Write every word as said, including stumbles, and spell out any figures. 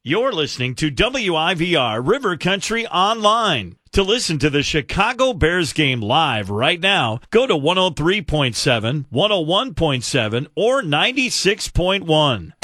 You're listening to W I V R River Country Online. To listen to the Chicago Bears game live right now, go to one oh three point seven, one oh one point seven, or ninety-six point one.